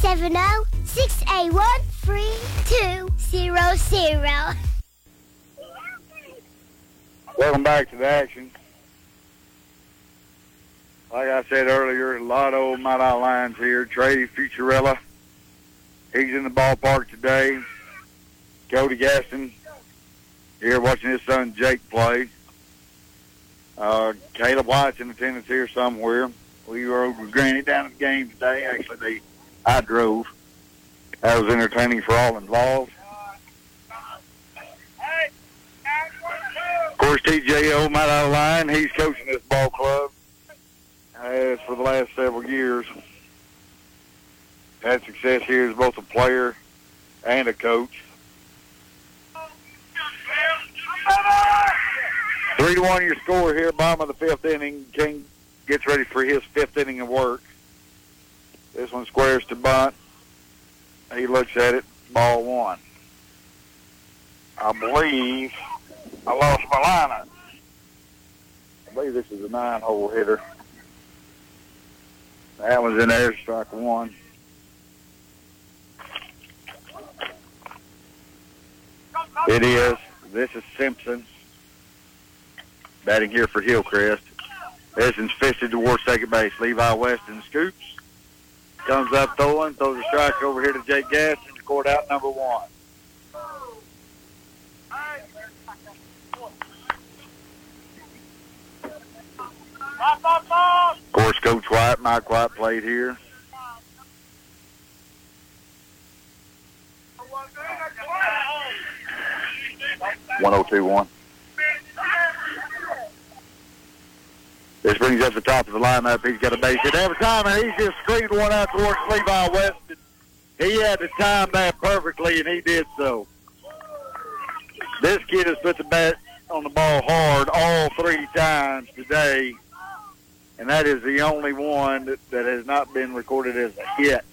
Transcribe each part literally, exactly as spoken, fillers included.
seven zero, six eight one, three two zero zero. Welcome back to the action. Like I said earlier, a lot of old Mighty Lions here. Trey Futurella, he's in the ballpark today. Cody Gaston here watching his son Jake play. Uh, Caleb White's in attendance here somewhere. We were over with Granny down at the game today. Actually, they, I drove. That was entertaining for all involved. Of course, T J O, Mighty Lion, he's coaching this ball club. Has for the last several years. Had success here as both a player and a coach. Three to one your score here, bottom of the fifth inning. King gets ready for his fifth inning of work. This one squares to bunt. He looks at it, ball one. I believe I lost my lineup. I believe this is a nine-hole hitter. That one's in there, strike one. It is. This is Simpson. Batting here for Hillcrest. Edison's fisted towards second base. Levi Weston scoops. Comes up throwing. Throws a strike over here to Jake Gaston. Scored out number one. Of course, Coach White, Mike White played here. one oh two one. This brings up the top of the lineup. He's got a base hit every time, and he's just screened one out towards Levi Weston. He had to time that perfectly, and he did so. This kid has put the bat on the ball hard all three times today, and that is the only one that, that has not been recorded as a hit.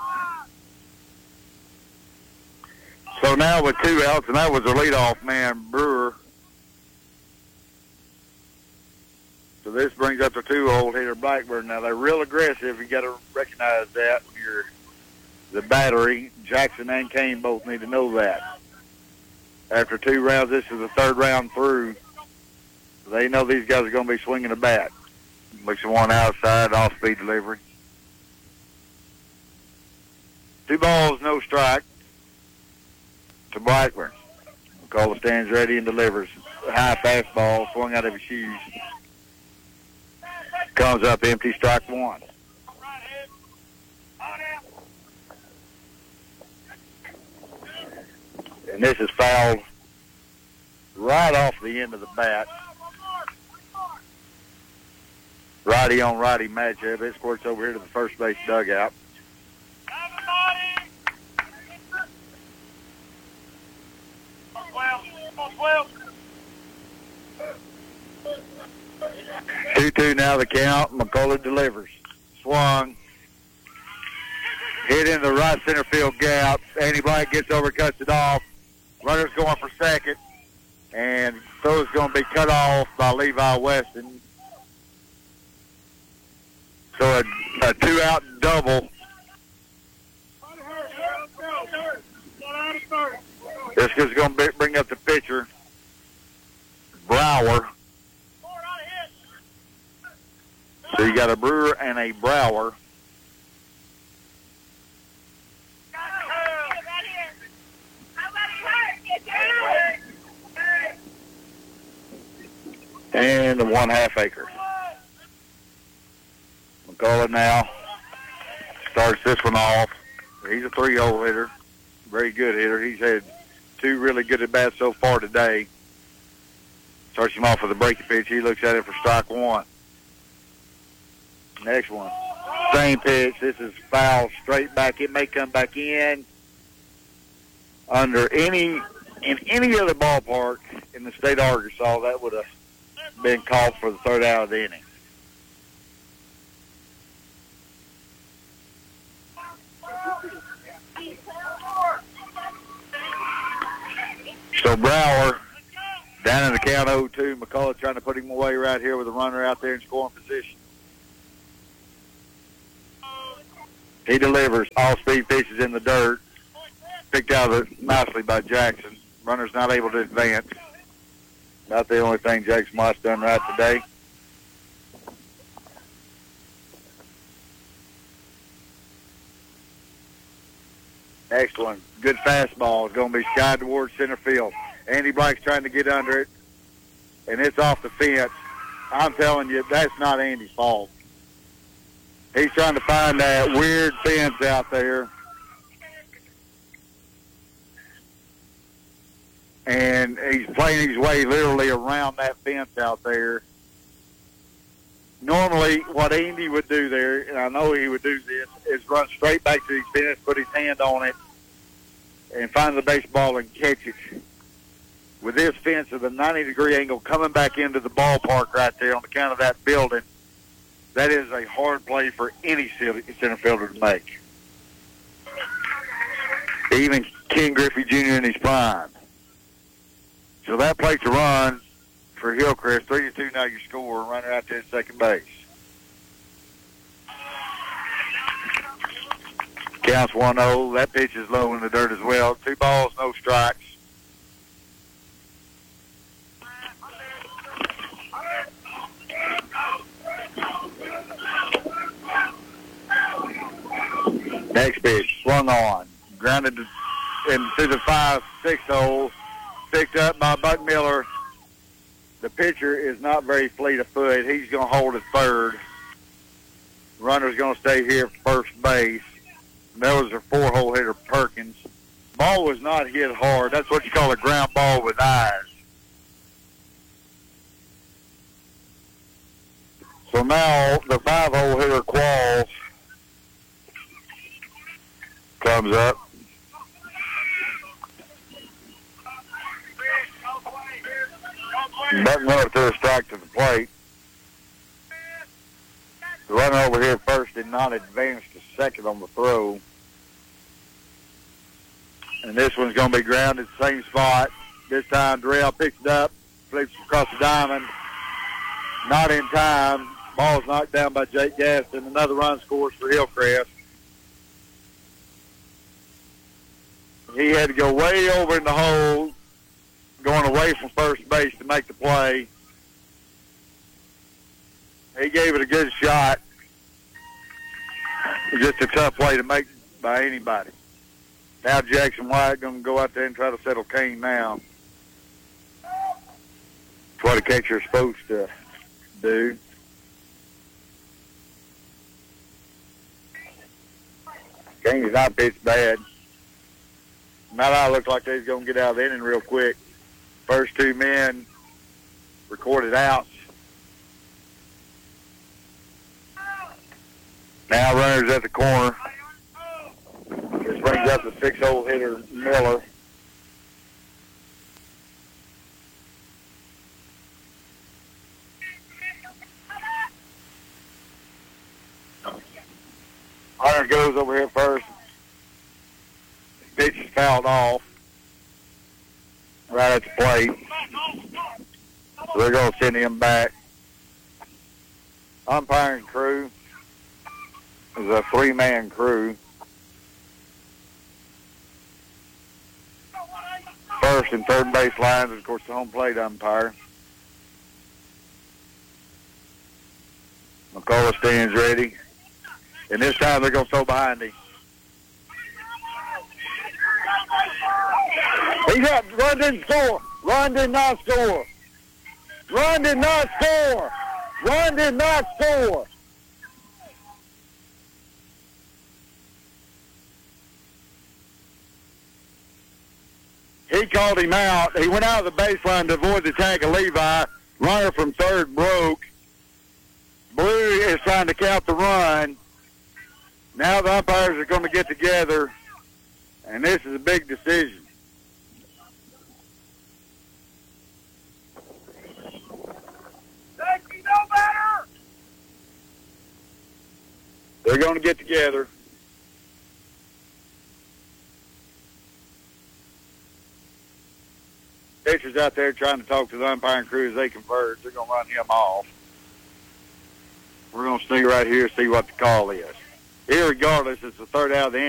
So now with two outs, and that was the leadoff man, Brewer. So this brings up the two-hole hitter, Blackburn. Now, they're real aggressive. You got to recognize that when you're the battery. Jackson and Kane both need to know that. After two rounds, this is the third round through. They know these guys are going to be swinging the bat. Looks one outside, off-speed delivery. Two balls, no strike to Blackburn. McCullough stands ready and delivers. A high fastball swung out of his shoes. Comes up empty, strike one. And this is fouled right off the end of the bat. Righty on righty matchup. It squirts over here to the first base dugout. two two now the count. McCullough delivers. Swung. Hit in the right center field gap. Andy Black gets over, cuts it off. Runner's going for second. And throw's going to be cut off by Levi Weston. So a, a two-out double. This is going to bring up the pitcher, Brower. So you got a Brewer and a Brower. And the one half acre. McCullough now starts this one off. He's a three-hole hitter. Very good hitter. He's had two really good at-bats so far today. Starts him off with a breaking pitch. He looks at it for strike one. Next one. Same pitch. This is foul straight back. It may come back in. Under any, in any other ballpark in the state of Arkansas, that would have been called for the third out of the inning. So Brower down in the count oh two. McCullough trying to put him away right here with a runner out there in scoring position. He delivers. All-speed pitches in the dirt. Picked out nicely by Jackson. Runner's not able to advance. Not the only thing Jackson Mott's done right today. Next one. Good fastball. It's going to be skied towards center field. Andy Black's trying to get under it, and it's off the fence. I'm telling you, that's not Andy's fault. He's trying to find that weird fence out there. And he's playing his way literally around that fence out there. Normally, what Andy would do there, and I know he would do this, is run straight back to his fence, put his hand on it, and find the baseball and catch it. With this fence at a ninety degree angle coming back into the ballpark right there on account of that building, that is a hard play for any center fielder to make. Even Ken Griffey Junior in his prime. So that plays a run for Hillcrest. three to two now your score. Runner out there at second base. Counts one oh. That pitch is low in the dirt as well. Two balls, no strikes. Next pitch, swung on. Grounded into the five six hole. Picked up by Buck Miller. The pitcher is not very fleet of foot. He's going to hold at third. Runner's going to stay here at first base. And that was a four-hole hitter, Perkins. Ball was not hit hard. That's what you call a ground ball with eyes. So now the five-hole hitter, Qualls, comes up. Buck Miller threw a strike to the plate. The runner over here first did not advance to second on the throw. And this one's going to be grounded, same spot. This time, Darrell picks it up, flips across the diamond. Not in time. Ball's knocked down by Jake Gaston. Another run scores for Hillcrest. He had to go way over in the hole, going away from first base to make the play. He gave it a good shot. Just a tough play to make by anybody. Now Jackson White going to go out there and try to settle Kane now. That's what a catcher is supposed to do. Kane's not pitched bad. Matt looks like they's going to get out of the inning real quick. First two men recorded outs. Now runners at the corner. This brings up the six-hole hitter, Miller. Hunter goes over here first. Pitch is fouled off right at the plate. So they're going to send him back. Umpiring crew is a three-man crew. First and third base lines, of course, the home plate umpire. McCullough stands ready. And this time they're going to throw behind him. He's up. Run didn't score. Run did not score. Run did not score. Run did not score. He called him out. He went out of the baseline to avoid the tag of Levi. Runner from third broke. Blue is trying to count the run. Now the umpires are going to get together, and this is a big decision. They're going to get together. Pitcher's out there trying to talk to the umpiring crew as they converge. They're going to run him off. We're going to stay right here and see what the call is. irregardless, it's the third out of the